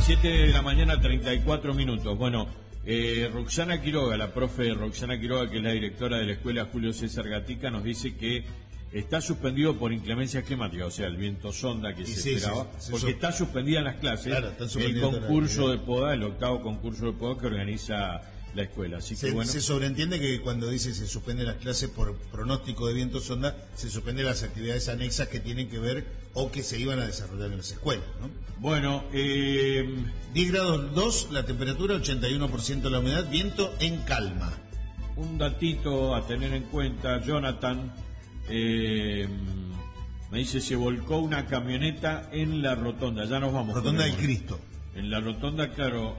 7 de la mañana, 34 minutos. Bueno, Roxana Quiroga, la profe Roxana Quiroga, que es la directora de la escuela Julio César Gatica, nos dice que está suspendido por inclemencias climáticas, o sea, el viento sonda que se esperaba, porque está suspendida en las clases, claro, el concurso de poda, el 8º concurso de poda que organiza la escuela. Así que bueno, se sobreentiende que cuando dice se suspenden las clases por pronóstico de viento sonda, se suspenden las actividades anexas que tienen que ver o que se iban a desarrollar en las escuelas, ¿no? Bueno, 10 grados 2, la temperatura, 81% la humedad, viento en calma. Un datito a tener en cuenta, Jonathan, me dice, se volcó una camioneta en la rotonda, ya nos vamos. Rotonda del Cristo. En la rotonda, claro.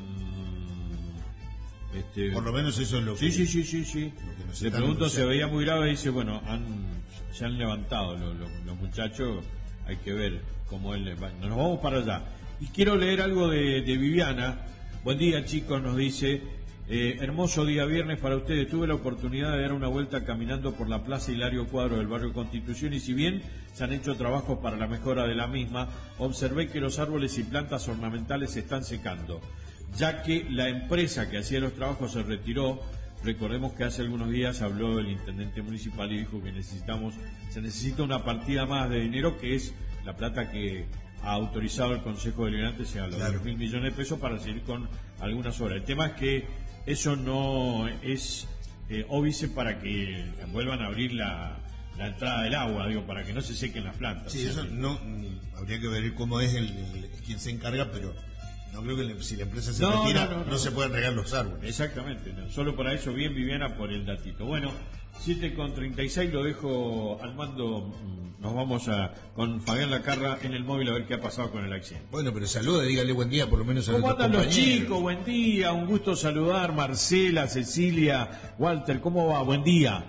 Por lo menos eso es lo que... Sí. Le pregunto, se veía muy grave y dice, bueno, se han levantado los muchachos, hay que ver cómo él va. Nos vamos para allá. Y quiero leer algo de Viviana. Buen día, chicos, nos dice, hermoso día viernes para ustedes. Tuve la oportunidad de dar una vuelta caminando por la Plaza Hilario Cuadro del barrio Constitución y si bien se han hecho trabajos para la mejora de la misma, observé que los árboles y plantas ornamentales se están secando, ya que la empresa que hacía los trabajos se retiró. Recordemos que hace algunos días habló el intendente municipal y dijo que se necesita una partida más de dinero, que es la plata que ha autorizado el Consejo Deliberante, sea los 10.000 millones de pesos para seguir con algunas obras. El tema es que eso no es óbice para que vuelvan a abrir la entrada del agua, digo, para que no se sequen las plantas. Sí, eso no, habría que ver cómo es quien se encarga, pero no creo que si la empresa se retira, no se pueden regar los árboles. Exactamente, solo para eso, bien Viviana por el datito. Bueno, 7:36, lo dejo al mando. Nos vamos con Fabián Lacarra en el móvil a ver qué ha pasado con el accidente. Bueno, pero salude, dígale buen día por lo menos a ¿Cómo nuestros andan compañeros? los chicos? Buen día, un gusto saludar. Marcela, Cecilia, Walter, ¿cómo va? Buen día.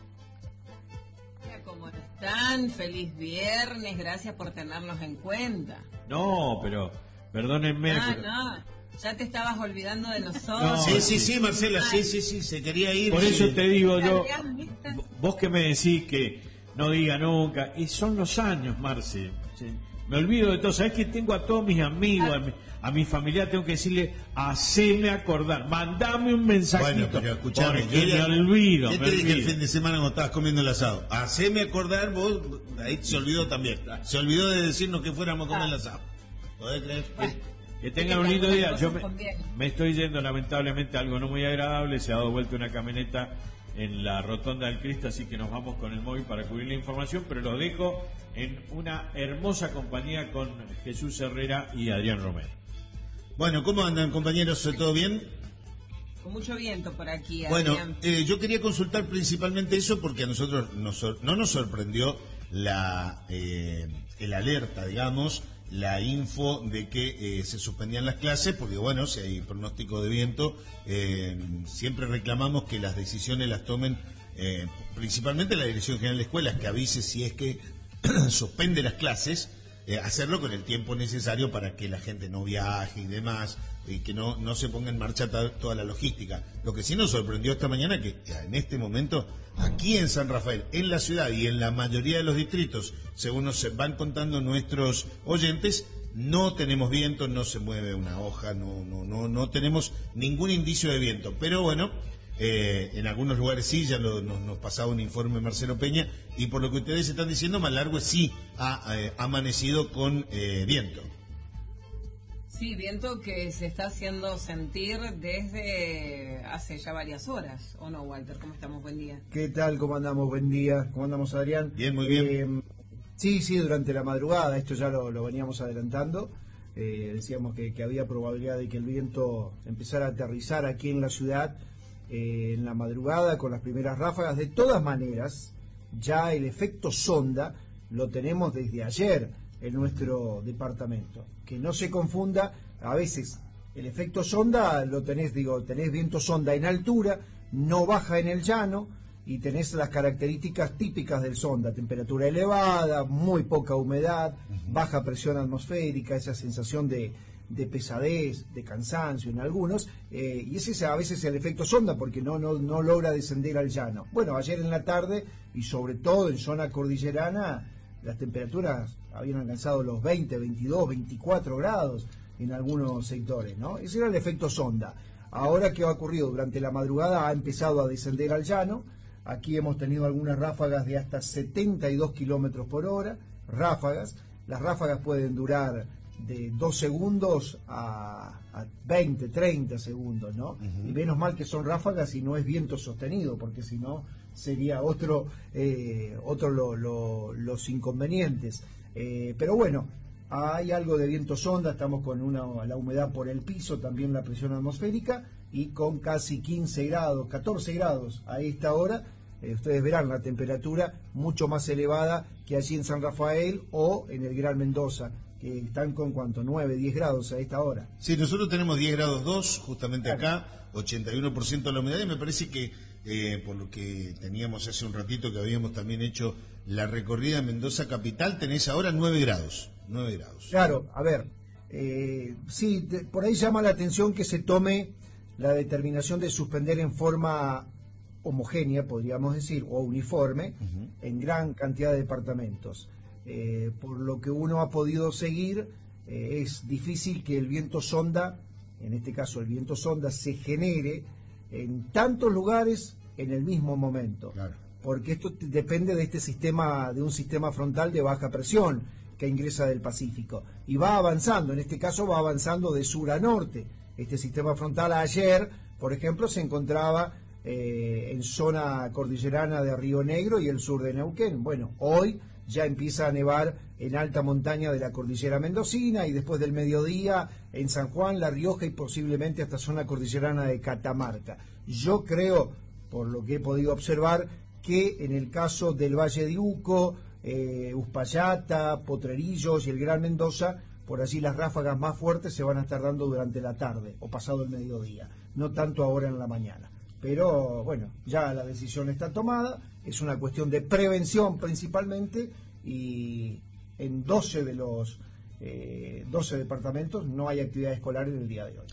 ¿Cómo están? Feliz viernes, gracias por tenernos en cuenta. No, pero perdónenme. No, ya te estabas olvidando de nosotros. Sí, Marcela, sí, se quería ir. Por eso te digo yo, vos que me decís que no diga nunca, y son los años, Marce. ¿Sí? Me olvido de todo. ¿Sabés que tengo a todos mis amigos, a mi familia, tengo que decirle, haceme acordar, mandame un mensajito? Bueno, pero escuchame, porque me olvido. ¿Qué te dije el fin de semana cuando estabas comiendo el asado? Haceme acordar, vos, ahí se olvidó también. Se olvidó de decirnos que fuéramos a comer el asado. ¿Podés creer? Que tengan un lindo día. Yo me estoy yendo lamentablemente a algo no muy agradable. Se ha dado vuelta una camioneta en la rotonda del Cristo, así que nos vamos con el móvil para cubrir la información, pero los dejo en una hermosa compañía con Jesús Herrera y Adrián Romero. Bueno, ¿cómo andan, compañeros? ¿Todo bien? Con mucho viento por aquí, Adrián. Bueno, yo quería consultar principalmente eso porque a nosotros no nos sorprendió el alerta, digamos, la info de que se suspendían las clases, porque bueno, si hay pronóstico de viento, siempre reclamamos que las decisiones las tomen principalmente la Dirección General de Escuelas, que avise si es que suspende las clases, hacerlo con el tiempo necesario para que la gente no viaje y demás, y que no se ponga en marcha toda la logística. Lo que sí nos sorprendió esta mañana, que en este momento, aquí en San Rafael, en la ciudad y en la mayoría de los distritos, según nos van contando nuestros oyentes, no tenemos viento, no se mueve una hoja, no tenemos ningún indicio de viento. Pero bueno, en algunos lugares sí, ya nos pasaba un informe Marcelo Peña, y por lo que ustedes están diciendo, Malargüe sí ha amanecido con viento. Sí, viento que se está haciendo sentir desde hace ya varias horas, ¿o no, Walter? ¿Cómo estamos? Buen día. ¿Qué tal? ¿Cómo andamos? Buen día. ¿Cómo andamos, Adrián? Bien, muy bien. Sí, durante la madrugada, esto ya lo veníamos adelantando. Decíamos que había probabilidad de que el viento empezara a aterrizar aquí en la ciudad en la madrugada con las primeras ráfagas. De todas maneras, ya el efecto sonda lo tenemos desde ayer en nuestro departamento. Que no se confunda, a veces el efecto sonda lo tenés viento sonda en altura, no baja en el llano, y tenés las características típicas del sonda: temperatura elevada, muy poca humedad, baja presión atmosférica, esa sensación de pesadez, de cansancio en algunos, y ese es a veces el efecto sonda, porque no logra descender al llano. Bueno, ayer en la tarde, y sobre todo en zona cordillerana, las temperaturas habían alcanzado los 20, 22, 24 grados, en algunos sectores, ¿no? Ese era el efecto sonda. Ahora, ¿qué ha ocurrido? Durante la madrugada ha empezado a descender al llano. Aquí hemos tenido algunas ráfagas de hasta 72 kilómetros por hora, ráfagas. Las ráfagas pueden durar de 2 segundos a 20, 30 segundos, ¿no? Y menos mal que son ráfagas y no es viento sostenido, porque si no sería otro los inconvenientes. Pero bueno, hay algo de viento sonda, estamos con la humedad por el piso, también la presión atmosférica, y con casi 15 grados, 14 grados a esta hora. Ustedes verán la temperatura mucho más elevada que allí en San Rafael o en el Gran Mendoza, que están con ¿cuánto? 9, 10 grados a esta hora. Sí, nosotros tenemos 10 grados 2, justamente acá, 81% de la humedad, y me parece que, por lo que teníamos hace un ratito, que habíamos también hecho la recorrida en Mendoza Capital, tenés ahora 9 grados. 9 grados. Claro, a ver, sí, por ahí llama la atención que se tome la determinación de suspender en forma homogénea, podríamos decir, o uniforme, en gran cantidad de departamentos. Por lo que uno ha podido seguir, es difícil que el viento sonda, en este caso el viento sonda, se genere en tantos lugares en el mismo momento. Claro. Porque esto depende de un sistema frontal de baja presión que ingresa del Pacífico. Y va avanzando, en este caso va avanzando de sur a norte. Este sistema frontal ayer, por ejemplo, se encontraba en zona cordillerana de Río Negro y el sur de Neuquén. Bueno, hoy ya empieza a nevar en alta montaña de la cordillera mendocina y después del mediodía en San Juan, La Rioja y posiblemente hasta zona cordillerana de Catamarca. Yo creo, por lo que he podido observar, que en el caso del Valle de Uco, Uspallata, Potrerillos y el Gran Mendoza, por allí las ráfagas más fuertes se van a estar dando durante la tarde o pasado el mediodía, no tanto ahora en la mañana. Pero bueno, ya la decisión está tomada, es una cuestión de prevención principalmente, y en 12 de los 12 departamentos no hay actividad escolar en el día de hoy.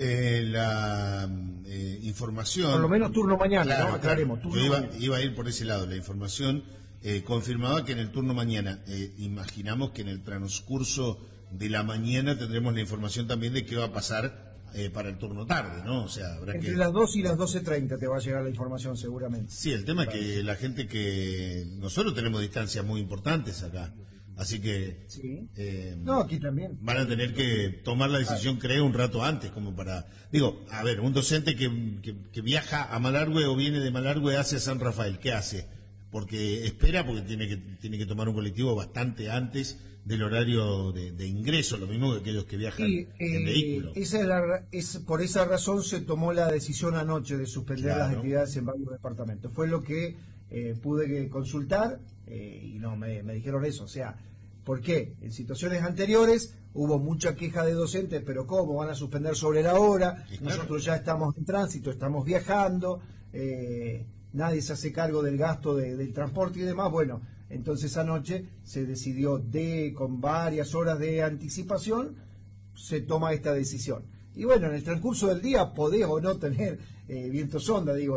La información... Por lo menos turno mañana, claro, ¿no? Aclaremos. Claro. Yo iba a ir por ese lado. La información confirmaba que en el turno mañana, imaginamos que en el transcurso de la mañana tendremos la información también de qué va a pasar para el turno tarde, ¿no? O sea, habrá entre las 2 y las 12:30 te va a llegar la información seguramente. Sí, el tema es que la gente que... Nosotros tenemos distancias muy importantes acá, así que... Sí. No, aquí también. Van a tener que tomar la decisión, creo, un rato antes, como para... Digo, a ver, un docente que viaja a Malargüe o viene de Malargüe hacia San Rafael, ¿qué hace? Porque espera, porque tiene que tomar un colectivo bastante antes del horario de ingreso, lo mismo que aquellos que viajan en vehículo. Por esa razón se tomó la decisión anoche de suspender las actividades en varios departamentos. Fue lo que pude consultar y no me dijeron eso. O sea, ¿por qué? En situaciones anteriores hubo mucha queja de docentes, pero ¿cómo van a suspender sobre la hora? Claro. Nosotros ya estamos en tránsito, estamos viajando, nadie se hace cargo del gasto del transporte y demás. Bueno, entonces anoche se decidió con varias horas de anticipación, se toma esta decisión. Y bueno, en el transcurso del día podés o no tener viento sonda, digo,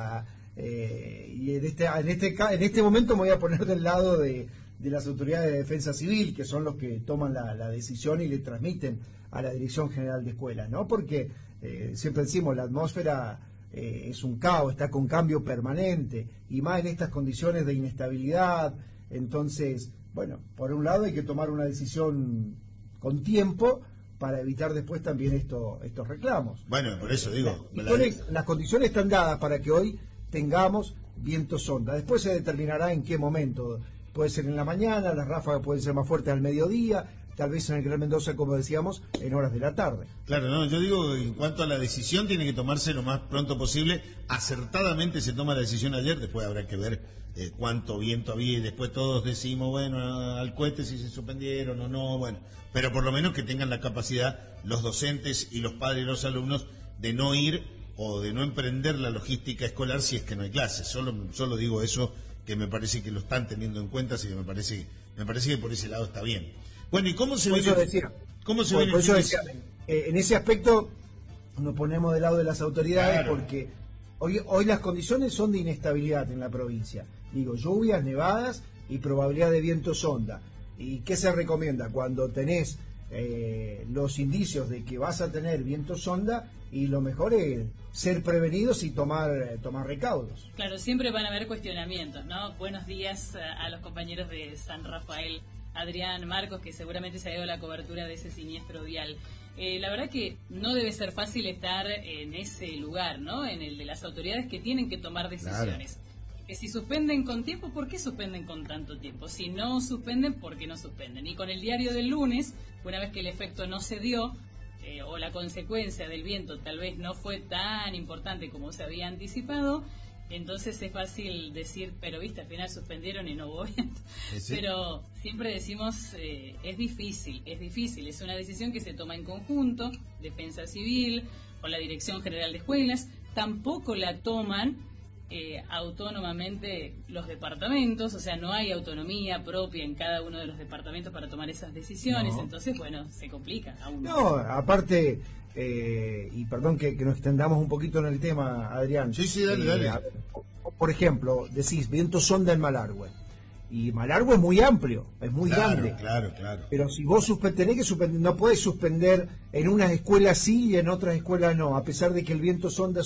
y en este momento me voy a poner del lado de las autoridades de defensa civil, que son los que toman la decisión y le transmiten a la Dirección General de Escuelas, ¿no? Porque siempre decimos, la atmósfera es un caos, está con cambio permanente, y más en estas condiciones de inestabilidad. Entonces, bueno, por un lado hay que tomar una decisión con tiempo para evitar después también estos reclamos. Bueno, por eso digo... Las condiciones están dadas para que hoy tengamos viento sonda. Después se determinará en qué momento. Puede ser en la mañana, las ráfagas pueden ser más fuertes al mediodía, tal vez en el Gran Mendoza, como decíamos, en horas de la tarde. Claro, no, yo digo, en cuanto a la decisión, tiene que tomarse lo más pronto posible. Acertadamente se toma la decisión ayer, después habrá que ver cuánto viento había, y después todos decimos, bueno, al cohete si se suspendieron o no, bueno. Pero por lo menos que tengan la capacidad los docentes y los padres y los alumnos de no ir o de no emprender la logística escolar si es que no hay clases. Solo digo eso, que me parece que lo están teniendo en cuenta, así que me parece que por ese lado está bien. Bueno, ¿y cómo se ve? En ese aspecto nos ponemos del lado de las autoridades, claro, porque hoy las condiciones son de inestabilidad en la provincia. Digo, lluvias, nevadas y probabilidad de viento sonda. ¿Y qué se recomienda? Cuando tenés los indicios de que vas a tener viento sonda, y lo mejor es ser prevenidos y tomar recaudos. Claro, siempre van a haber cuestionamientos, ¿no? Buenos días a los compañeros de San Rafael, Adrián, Marcos, que seguramente se ha ido la cobertura de ese siniestro vial. La verdad que no debe ser fácil estar en ese lugar, ¿no? En el de las autoridades que tienen que tomar decisiones. Claro. Que si suspenden con tiempo, ¿por qué suspenden con tanto tiempo? Si no suspenden, ¿por qué no suspenden? Y con el diario del lunes, una vez que el efecto no se dio, o la consecuencia del viento tal vez no fue tan importante como se había anticipado, entonces es fácil decir, pero viste, al final suspendieron y no voy. ¿Sí? Pero siempre decimos, es difícil, es una decisión que se toma en conjunto, Defensa Civil, con la Dirección General de Escuelas, tampoco la toman autónomamente los departamentos, o sea, no hay autonomía propia en cada uno de los departamentos para tomar esas decisiones, no. Entonces, bueno, se complica aún más. No, aparte, y perdón que nos extendamos un poquito en el tema, Adrián. Sí, dale. Por ejemplo, decís, viento sonda en Malargüe. Y Malargüe es muy amplio, es muy grande. Claro. Pero si vos tenés que suspender, no podés suspender en unas escuelas sí y en otras escuelas no, a pesar de que el viento sonda,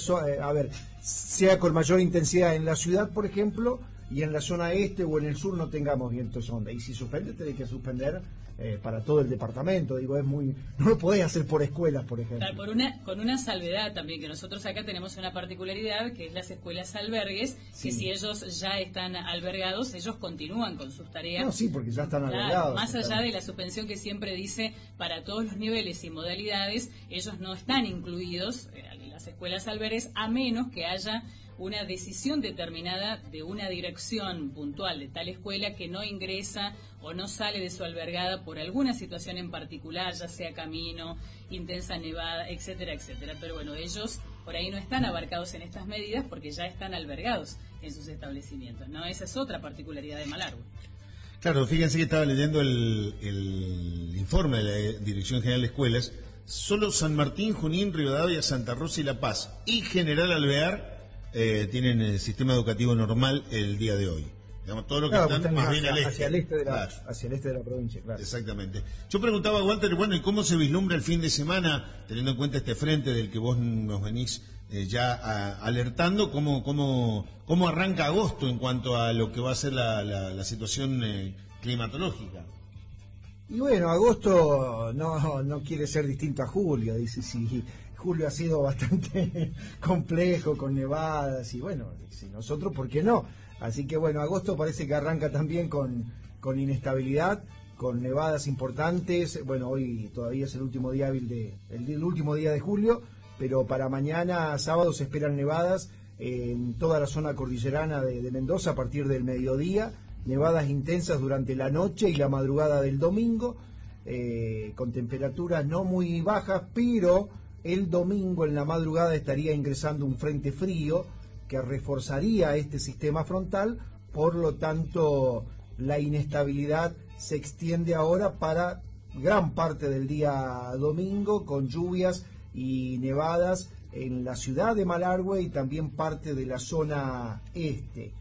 sea con mayor intensidad en la ciudad, por ejemplo, y en la zona este o en el sur no tengamos viento sonda. Y si suspende, tenés que suspender para todo el departamento. Digo, no lo podés hacer por escuelas, por ejemplo. Claro, con una salvedad también, que nosotros acá tenemos una particularidad, que es las escuelas albergues, sí. Que si ellos ya están albergados, ellos continúan con sus tareas. No, sí, porque ya están albergados. Más allá de la suspensión que siempre dice para todos los niveles y modalidades, ellos no están incluidos en las escuelas albergues, a menos que haya una decisión determinada de una dirección puntual de tal escuela que no ingresa o no sale de su albergada por alguna situación en particular, ya sea camino, intensa nevada, etcétera, etcétera. Pero bueno, ellos por ahí no están abarcados en estas medidas porque ya están albergados en sus establecimientos, ¿no? Esa es otra particularidad de Malargüe. Claro, fíjense que estaba leyendo el informe de la Dirección General de Escuelas. Solo San Martín, Junín, Rivadavia, Santa Rosa y La Paz y General Alvear tienen el sistema educativo normal el día de hoy. Digamos, todo lo que están más bien hacia el este de la provincia, claro. Exactamente. Yo preguntaba a Walter, bueno, ¿y cómo se vislumbra el fin de semana, teniendo en cuenta este frente del que vos nos venís alertando? ¿Cómo arranca agosto en cuanto a lo que va a ser la situación climatológica? Y bueno, agosto no quiere ser distinto a julio, dice, sí. Julio ha sido bastante complejo con nevadas y bueno, si nosotros, ¿por qué no? Así que bueno, agosto parece que arranca también con inestabilidad, con nevadas importantes. Bueno, hoy todavía es el último día hábil el último día de julio, pero para mañana, sábado, se esperan nevadas en toda la zona cordillerana de Mendoza a partir del mediodía, nevadas intensas durante la noche y la madrugada del domingo, con temperaturas no muy bajas, pero el domingo en la madrugada estaría ingresando un frente frío que reforzaría este sistema frontal, por lo tanto la inestabilidad se extiende ahora para gran parte del día domingo, con lluvias y nevadas en la ciudad de Malargüe y también parte de la zona este.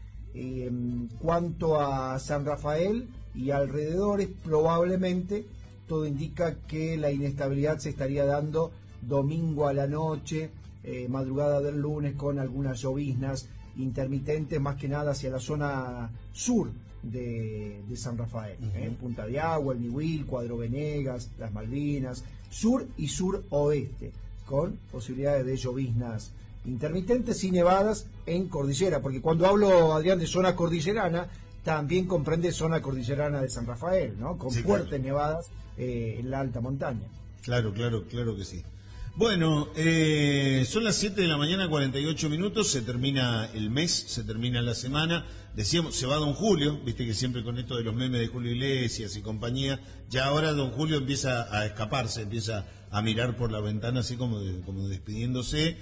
Cuanto a San Rafael y alrededores, probablemente todo indica que la inestabilidad se estaría dando domingo a la noche, madrugada del lunes, con algunas lloviznas intermitentes, más que nada hacia la zona sur de San Rafael, Punta de Agua, el Nihuil, Cuadro Venegas, las Malvinas, sur y suroeste, con posibilidades de lloviznas intermitentes y nevadas en cordillera, porque cuando hablo, Adrián, de zona cordillerana, también comprende zona cordillerana de San Rafael, ¿no? Con fuertes nevadas en la alta montaña. Claro que sí. Bueno, son las 7 de la mañana, 48 minutos, se termina el mes, se termina la semana. Decíamos, se va Don Julio, viste que siempre con esto de los memes de Julio Iglesias y compañía, ya ahora Don Julio empieza a escaparse, empieza a mirar por la ventana así como despidiéndose.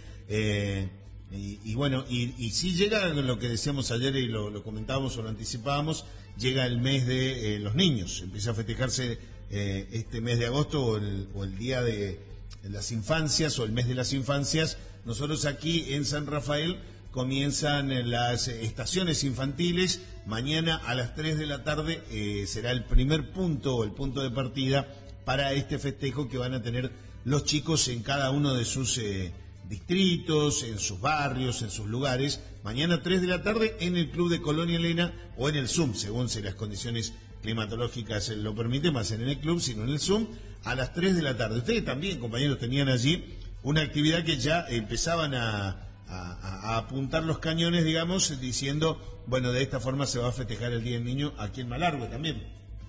Y bueno, y si llega lo que decíamos ayer y lo comentábamos o lo anticipábamos, llega el mes de los niños, empieza a festejarse este mes de agosto o el día de las infancias o el mes de las infancias. Nosotros aquí en San Rafael comienzan las estaciones infantiles. Mañana a las 3 de la tarde será el primer punto o el punto de partida para este festejo que van a tener los chicos en cada uno de sus distritos, en sus barrios, en sus lugares. Mañana 3 de la tarde en el Club de Colonia Elena o en el Zoom, según si las condiciones climatológicas lo permiten, más en el club, sino en el Zoom, a las 3 de la tarde. Ustedes también, compañeros, tenían allí una actividad que ya empezaban a apuntar los cañones, digamos, diciendo, bueno, de esta forma se va a festejar el Día del Niño aquí en Malargüe también.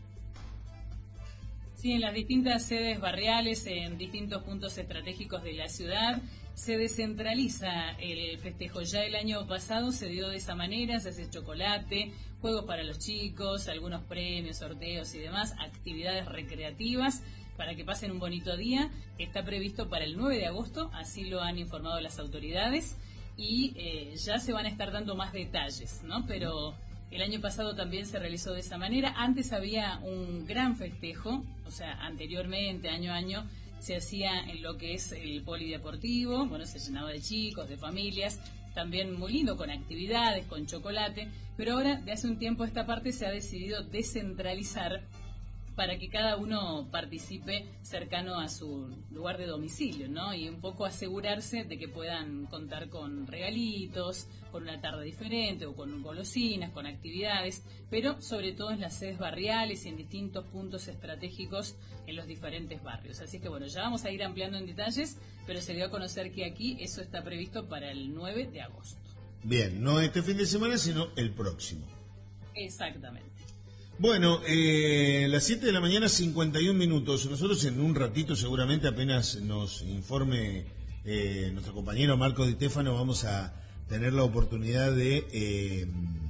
Sí, en las distintas sedes barriales, en distintos puntos estratégicos de la ciudad, se descentraliza el festejo. Ya el año pasado se dio de esa manera, se hace chocolate, juegos para los chicos, algunos premios, sorteos y demás, actividades recreativas para que pasen un bonito día. Está previsto para el 9 de agosto, así lo han informado las autoridades, y ya se van a estar dando más detalles, ¿no? Pero el año pasado también se realizó de esa manera. Antes había un gran festejo, o sea, anteriormente, año a año, se hacía en lo que es el polideportivo, bueno, se llenaba de chicos, de familias, también muy lindo, con actividades, con chocolate, pero ahora, de hace un tiempo a esta parte, se ha decidido descentralizar para que cada uno participe cercano a su lugar de domicilio, ¿no? Y un poco asegurarse de que puedan contar con regalitos, con una tarde diferente o con golosinas, con actividades, pero sobre todo en las sedes barriales y en distintos puntos estratégicos en los diferentes barrios. Así que bueno, ya vamos a ir ampliando en detalles, pero se dio a conocer que aquí eso está previsto para el 9 de agosto. Bien, no este fin de semana, sino el próximo. Exactamente. Bueno, las 7 de la mañana, 51 minutos. Nosotros en un ratito, seguramente, apenas nos informe nuestro compañero Marcos Di Stefano, vamos a tener la oportunidad de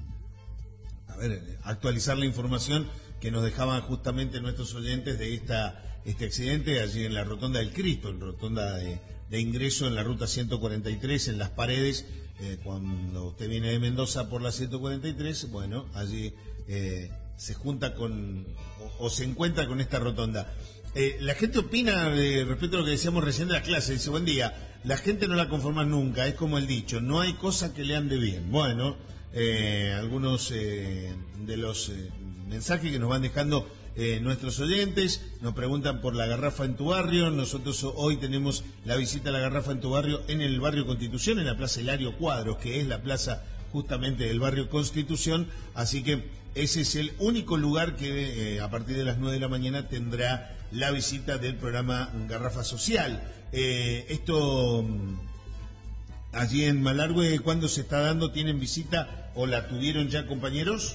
actualizar la información que nos dejaban justamente nuestros oyentes de este accidente allí en la Rotonda del Cristo, en rotonda de ingreso en la ruta 143, en Las Paredes. Cuando usted viene de Mendoza por la 143, bueno, allí se junta o se encuentra con esta rotonda. La gente opina respecto a lo que decíamos recién de la clase. Dice, buen día, la gente no la conforma nunca, es como el dicho, no hay cosa que le ande bien. Bueno, algunos de los mensajes que nos van dejando nuestros oyentes nos preguntan por la garrafa en tu barrio. Nosotros hoy tenemos la visita a la garrafa en tu barrio en el barrio Constitución, en la plaza Hilario Cuadros, que es la plaza justamente del barrio Constitución, así que ese es el único lugar que a partir de las 9 de la mañana tendrá la visita del programa Garrafa Social. Esto allí en Malargüe, ¿cuándo se está dando? ¿Tienen visita o la tuvieron ya, compañeros?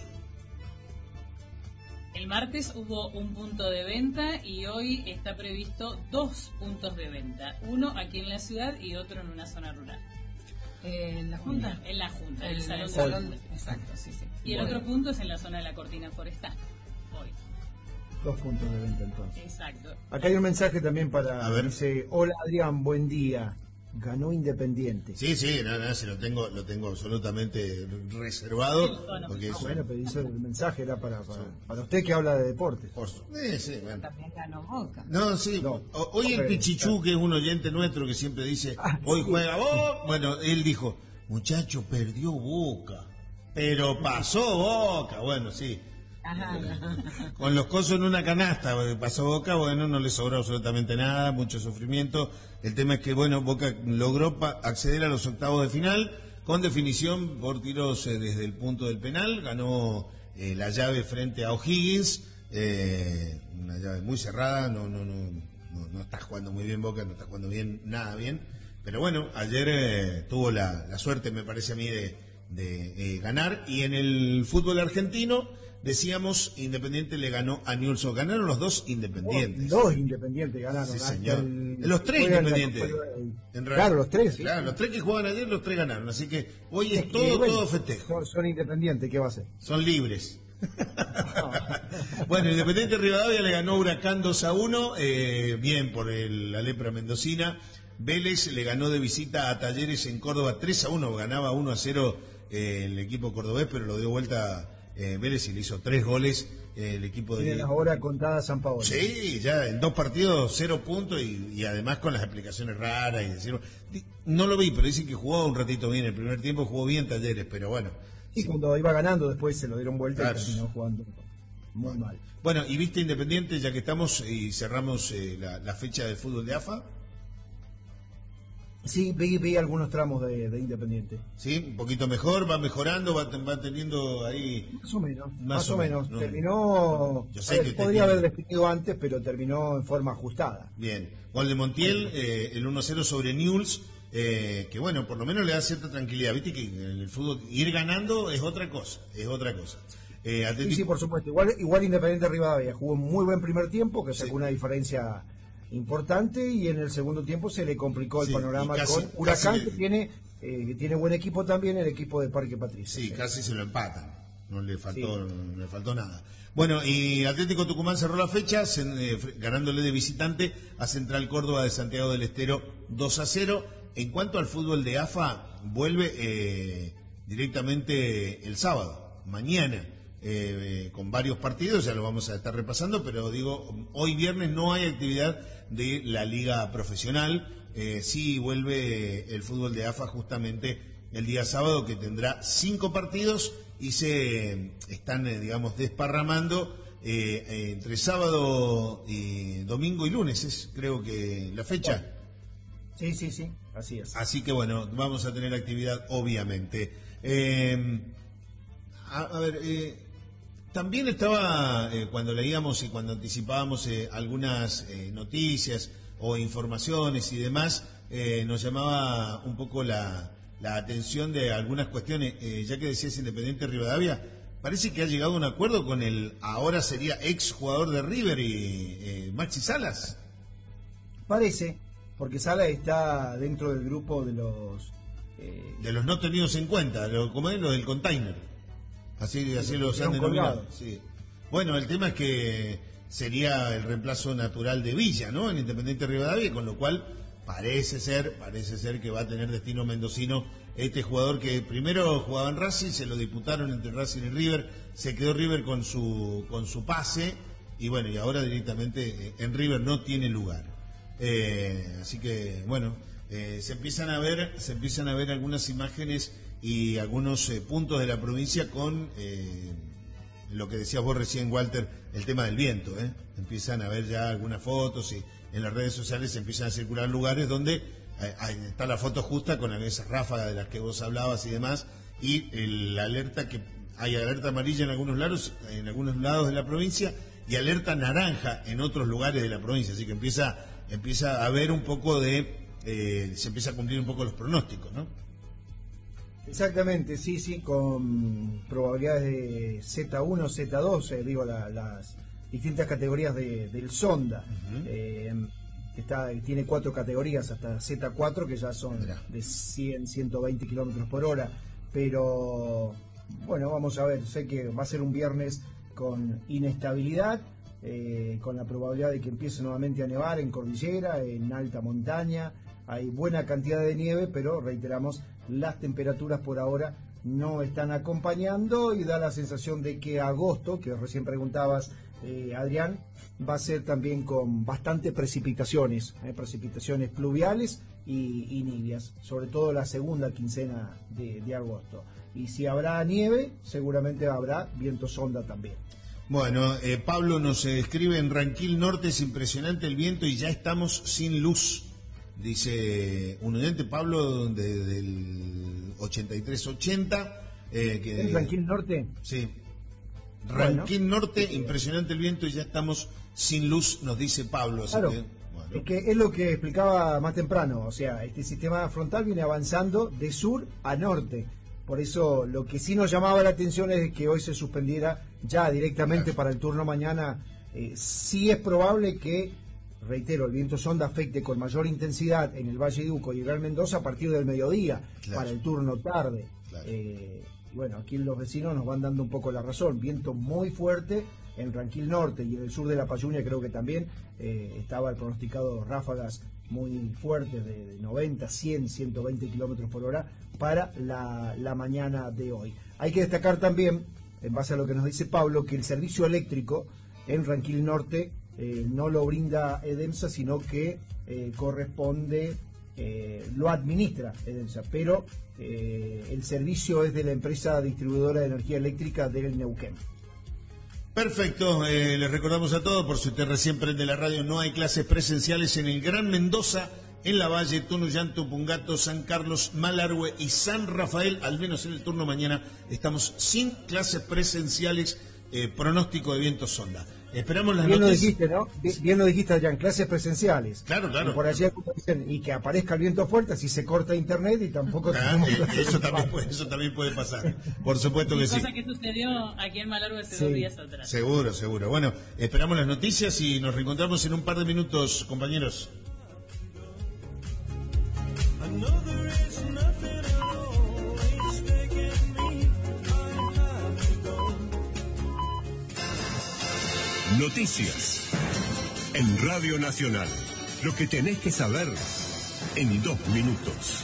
El martes hubo un punto de venta y hoy está previsto 2 puntos de venta, uno aquí en la ciudad y otro en una zona rural. ¿En la Junta? En la Junta, en el el salón. Exacto, sí. Y el otro punto es en la zona de la cortina forestal, hoy. 2 puntos de venta entonces. Exacto. Acá hay un mensaje también A ver. dice, hola Adrián, buen día. Ganó Independiente. Sí, no, se lo tengo absolutamente reservado. Porque Bueno, pero dice el mensaje era para usted que habla de deportes. sí, bueno. También ganó Boca. No, sí. No. Hoy el Pichichú, que es un oyente nuestro que siempre dice, hoy juega Boca. Bueno, él dijo, muchacho, perdió Boca, pero pasó Boca. Bueno, sí. Ajá. Con los cosos en una canasta pasó Boca, bueno, no le sobró absolutamente nada, mucho sufrimiento. El tema es que, bueno, Boca logró acceder a los octavos de final con definición por tiros desde el punto del penal. Ganó la llave frente a O'Higgins, una llave muy cerrada. No está jugando muy bien Boca, no está jugando bien, nada bien. Pero bueno, ayer tuvo la suerte, me parece a mí, de ganar. Y en el fútbol argentino, decíamos, Independiente le ganó a Newell's. Ganaron los 2 Independientes. 2 Independientes ganaron. Sí, señor. Los 3 Independientes. Claro, los 3. Claro, los 3 que jugaban ayer, los 3 ganaron. Así que hoy es que, todo festejo. Son Independientes, ¿qué va a hacer? Son libres. Bueno, Independiente Rivadavia le ganó Huracán 2-1, bien por la lepra mendocina. Vélez le ganó de visita a Talleres en Córdoba 3-1, ganaba 1-0 el equipo cordobés, pero lo dio vuelta Vélez y le hizo 3 goles el equipo de... Tiene las horas contadas San Paolo. Sí, ya en 2 partidos 0 puntos y además con las explicaciones raras y decir, no lo vi, pero dicen que jugó un ratito bien, el primer tiempo jugó bien Talleres, pero bueno. Y cuando iba ganando después se lo dieron vuelta, Claro. y terminó jugando. muy mal. Bueno, ¿y viste Independiente, ya que estamos y cerramos la fecha del fútbol de AFA? Sí, vi algunos tramos de Independiente. Sí, un poquito mejor, va mejorando, va teniendo ahí... Más o menos. ¿no? Terminó... Yo sé que podría haber definido antes, pero terminó en forma ajustada. Bien. Gol de Montiel, el 1-0 sobre Newell's, que bueno, por lo menos le da cierta tranquilidad. Viste que en el fútbol ir ganando es otra cosa, Sí, por supuesto. Igual Independiente Rivadavia jugó un muy buen primer tiempo, que sacó una diferencia importante, y en el segundo tiempo se le complicó el panorama con Huracán, que tiene buen equipo también, el equipo de Parque Patricio. Sí, casi se lo empatan, no le faltó nada. Bueno, y Atlético Tucumán cerró la fecha ganándole de visitante a Central Córdoba de Santiago del Estero 2-0. En cuanto al fútbol de AFA, vuelve directamente el sábado, mañana. Con varios partidos, ya lo vamos a estar repasando, pero digo, hoy viernes no hay actividad de la liga profesional, sí vuelve el fútbol de AFA justamente el día sábado, que tendrá 5 partidos y se están, digamos, desparramando entre sábado, domingo y lunes, es creo que la fecha. Sí, así es. Así que bueno, vamos a tener actividad obviamente. A ver, también estaba, cuando leíamos y cuando anticipábamos algunas noticias o informaciones y demás, nos llamaba un poco la atención de algunas cuestiones, ya que decías Independiente Rivadavia, parece que ha llegado a un acuerdo con el ahora sería ex jugador de River y Maxi Salas. Parece, porque Salas está dentro del grupo de los no tenidos en cuenta, como es lo del container. Así los han denominado. Sí. Bueno, el tema es que sería el reemplazo natural de Villa, ¿no? En Independiente Rivadavia, con lo cual parece ser que va a tener destino mendocino este jugador que primero jugaba en Racing, se lo disputaron entre Racing y River, se quedó River con su pase y bueno, y ahora directamente en River no tiene lugar. Así que bueno, se empiezan a ver algunas imágenes y algunos puntos de la provincia con lo que decías vos recién, Walter, el tema del viento. Empiezan a ver ya algunas fotos y en las redes sociales empiezan a circular lugares donde está la foto justa con esas ráfagas de las que vos hablabas y demás, y la alerta que hay alerta amarilla en algunos lados de la provincia y alerta naranja en otros lugares de la provincia, así que empieza a haber un poco se empieza a cumplir un poco los pronósticos, ¿no? Exactamente, sí, con probabilidades de Z1, Z2, digo, las distintas categorías del Sonda. Tiene 4 categorías hasta Z4, que ya son de 100, 120 kilómetros por hora. Pero bueno, vamos a ver, sé que va a ser un viernes con inestabilidad, con la probabilidad de que empiece nuevamente a nevar en cordillera, en alta montaña. Hay buena cantidad de nieve, pero reiteramos, las temperaturas por ahora no están acompañando y da la sensación de que agosto, que recién preguntabas, Adrián, va a ser también con bastante precipitaciones pluviales y nieblas, sobre todo la segunda quincena de agosto. Y si habrá nieve, seguramente habrá viento sonda también. Bueno, Pablo nos escribe: en Ranquil Norte es impresionante el viento y ya estamos sin luz. Dice un oyente, Pablo, del 8380. ¿En Ranquil Norte? Sí. Ranquil Norte, impresionante el viento y ya estamos sin luz, nos dice Pablo. Así claro, que, bueno. Es que es lo que explicaba más temprano. O sea, este sistema frontal viene avanzando de sur a norte. Por eso lo que sí nos llamaba la atención es que hoy se suspendiera ya directamente para el turno mañana. Sí es probable que, reitero, el viento sonda afecte con mayor intensidad en el Valle de Uco y el Gran Mendoza a partir del mediodía, para el turno tarde. Claro. Bueno, aquí los vecinos nos van dando un poco la razón. Viento muy fuerte en Ranquil Norte y en el sur de La Payuña, creo que también estaba el pronosticado ráfagas muy fuertes de 90, 100, 120 kilómetros por hora para la mañana de hoy. Hay que destacar también, en base a lo que nos dice Pablo, que el servicio eléctrico en Ranquil Norte no lo brinda Edemsa, sino que corresponde, lo administra Edemsa, pero el servicio es de la empresa distribuidora de energía eléctrica del Neuquén. Perfecto, les recordamos a todos, por si usted recién prende la radio, no hay clases presenciales en el Gran Mendoza, en La Valle, Tunuyán, Pungato, San Carlos, Malargüe y San Rafael. Al menos en el turno mañana estamos sin clases presenciales, pronóstico de viento sonda. Esperamos las bien noticias. Lo dijiste, ¿no? Bien lo dijiste, Adrián, clases presenciales. Claro. Y por allá dicen, y que aparezca el viento fuerte, así se corta internet y tampoco... Eso también puede pasar, por supuesto que sí. Cosa que sucedió aquí en Malargüe hace 2 días atrás. Seguro. Bueno, esperamos las noticias y nos reencontramos en un par de minutos, compañeros. Noticias en Radio Nacional. Lo que tenés que saber en 2 minutos.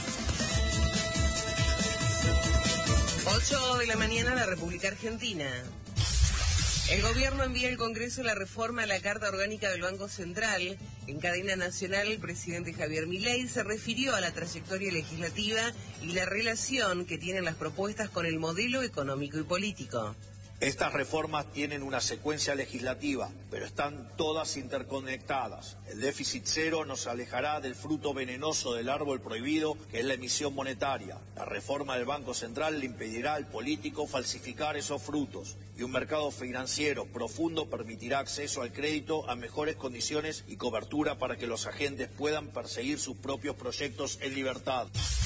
8 de la mañana, la República Argentina. El gobierno envía al Congreso la reforma a la Carta Orgánica del Banco Central. En cadena nacional, el presidente Javier Milei se refirió a la trayectoria legislativa y la relación que tienen las propuestas con el modelo económico y político. Estas reformas tienen una secuencia legislativa, pero están todas interconectadas. El déficit cero nos alejará del fruto venenoso del árbol prohibido, que es la emisión monetaria. La reforma del Banco Central le impedirá al político falsificar esos frutos. Y un mercado financiero profundo permitirá acceso al crédito a mejores condiciones y cobertura para que los agentes puedan perseguir sus propios proyectos en libertad.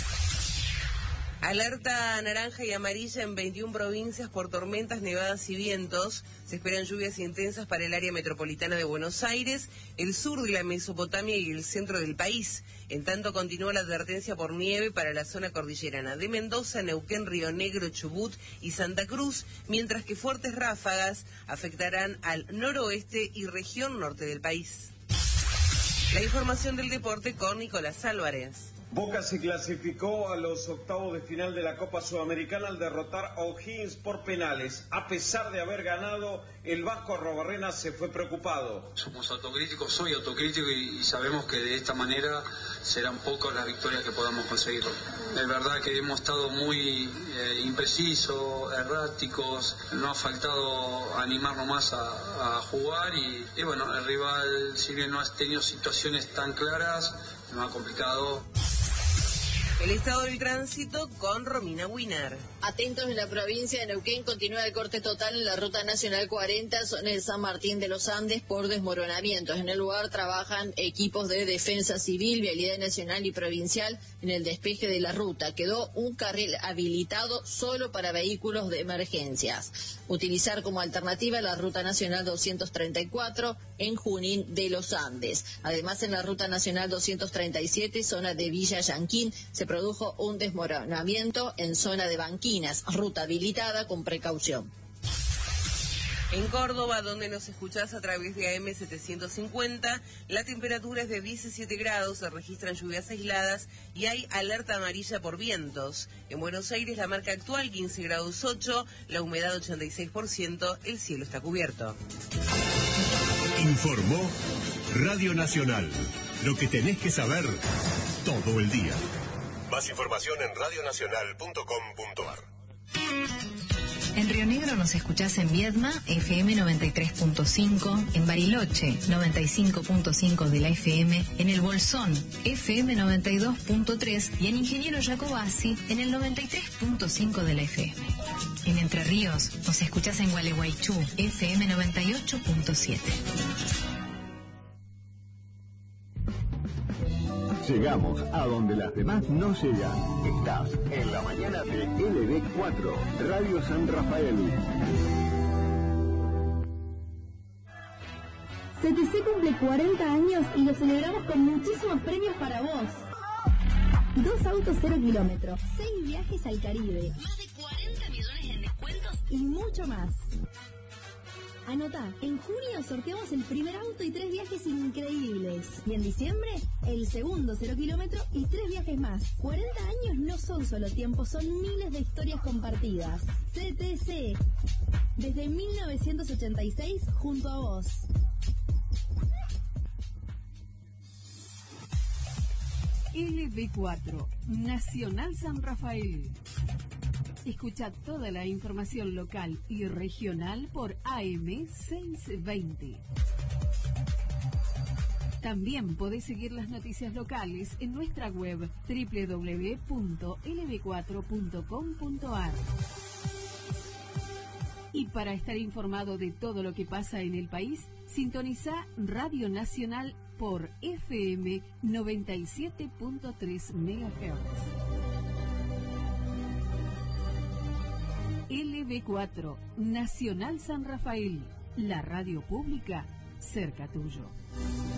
Alerta naranja y amarilla en 21 provincias por tormentas, nevadas y vientos. Se esperan lluvias intensas para el área metropolitana de Buenos Aires, el sur de la Mesopotamia y el centro del país. En tanto, continúa la advertencia por nieve para la zona cordillerana de Mendoza, Neuquén, Río Negro, Chubut y Santa Cruz, mientras que fuertes ráfagas afectarán al noroeste y región norte del país. La información del deporte con Nicolás Álvarez. Boca se clasificó a los octavos de final de la Copa Sudamericana al derrotar a O'Higgins por penales. A pesar de haber ganado, el Vasco Arrobarrena se fue preocupado. Somos autocríticos, soy autocrítico y sabemos que de esta manera serán pocas las victorias que podamos conseguir. Es verdad que hemos estado muy imprecisos, erráticos, no ha faltado animarnos más a jugar y bueno, el rival, si bien no ha tenido situaciones tan claras, nos ha complicado. El estado del tránsito con Romina Wiener. Atentos, en la provincia de Neuquén continúa el corte total en la ruta nacional 40, zona de San Martín de los Andes, por desmoronamientos. En el lugar trabajan equipos de defensa civil, vialidad nacional y provincial en el despeje de la ruta. Quedó un carril habilitado solo para vehículos de emergencias. Utilizar como alternativa la ruta nacional 234 en Junín de los Andes. Además, en la ruta nacional 237, zona de Villa Yanquín, se produjo un desmoronamiento en zona de Banquinas, ruta habilitada con precaución. En Córdoba, donde nos escuchás a través de AM 750, la temperatura es de 17 grados, se registran lluvias aisladas y hay alerta amarilla por vientos. En Buenos Aires, la marca actual 15 grados 8, la humedad 86%, el cielo está cubierto. Informó Radio Nacional. Lo que tenés que saber todo el día. Más información en radionacional.com.ar. En Río Negro nos escuchás en Viedma, FM 93.5, en Bariloche, 95.5 de la FM, en El Bolsón, FM 92.3 y en Ingeniero Jacobasi, en el 93.5 de la FM. En Entre Ríos nos escuchás en Gualeguaychú, FM 98.7. Llegamos a donde las demás no llegan. Estás en la mañana de LB4, Radio San Rafael. CTC cumple 40 años y lo celebramos con muchísimos premios para vos. 2 autos 0 kilómetros, 6 viajes al Caribe, más de 40 millones en descuentos y mucho más. Anotá, en junio sorteamos el primer auto y 3 viajes increíbles. Y en diciembre, el segundo 0 kilómetro y 3 viajes más. 40 años no son solo tiempo, son miles de historias compartidas. CTC, desde 1986, junto a vos. LB4, Nacional San Rafael. Escucha toda la información local y regional por AM 620. También podés seguir las noticias locales en nuestra web www.lb4.com.ar. Y para estar informado de todo lo que pasa en el país, sintoniza Radio Nacional por FM 97.3 MHz. LB4, Nacional San Rafael, la radio pública cerca tuyo.